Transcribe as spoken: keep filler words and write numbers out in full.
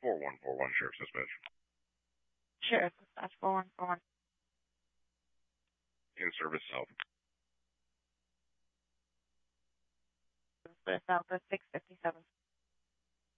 four one four one, Sheriff's Dispatch. Sheriff's Dispatch, four one four one. In service south. Service south, six fifty-seven.